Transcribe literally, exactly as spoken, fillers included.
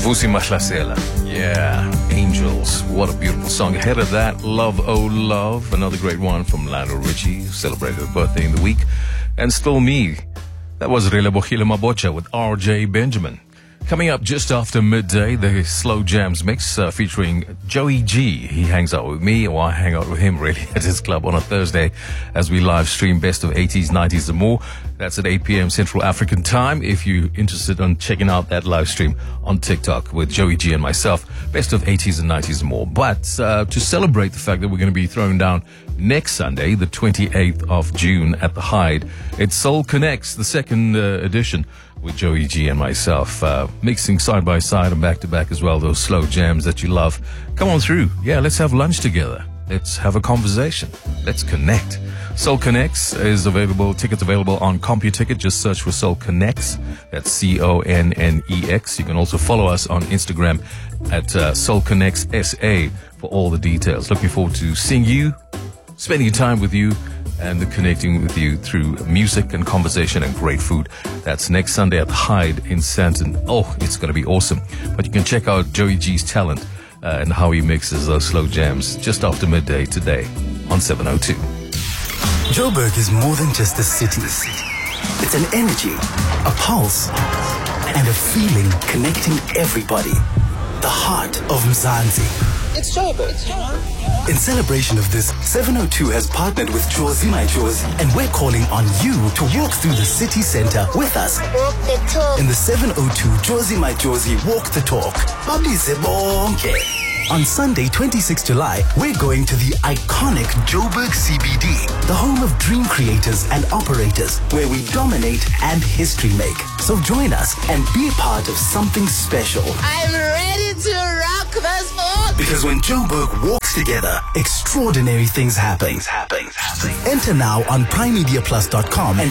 Vusi Mahlasela. Yeah, Angels. What a beautiful song. Ahead of that, Love Oh Love, another great one from Lionel Richie, who celebrated a birthday in the week. And Still Me. That was Relebohile Mabocha with R J Benjamin. Coming up just after midday, the Slow Jams mix uh, featuring Joey G. He hangs out with me, or I hang out with him really at his club on a Thursday as we live stream best of eighties, nineties and more. That's at eight p.m. Central African time. If you're interested in checking out that live stream on TikTok with Joey G and myself, best of eighties and nineties and more. But uh, to celebrate the fact that we're going to be throwing down next Sunday, the twenty-eighth of June at the Hyde, it's Soul Connects, the second uh, edition, with Joey G and myself, uh, mixing side by side and back to back as well, those slow jams that you love. Come on through. Yeah, let's have lunch together. Let's have a conversation. Let's connect. Soul Connects is available, tickets available on CompuTicket. Just search for Soul Connects. That's C O N N E X. You can also follow us on Instagram at uh, Soul Connects S A for all the details. Looking forward to seeing you, spending time with you, and connecting with you through music and conversation and great food. That's next Sunday at the Hyde in Sandton. Oh, it's going to be awesome. But you can check out Joey G's talent uh, and how he mixes those slow jams just after midday today on seven oh two. Joburg is more than just a city. It's an energy, a pulse, and a feeling connecting everybody. The heart of Mzansi. It's Joburg. In celebration of this, seven oh two has partnered with Jozi My Jozi, and we're calling on you to walk through the city center with us. Walk the talk. In the seven oh two Jozi My Jozi Walk the Talk. Babize bonke. On Sunday, twenty-sixth of July, we're going to the iconic Joburg C B D, the home of dream creators and operators, where we dominate and history make. So join us and be a part of something special. I'm ready to rock this boat. Because when Joburg walks together, extraordinary things happen. Things happen. Enter now on prime media plus dot com and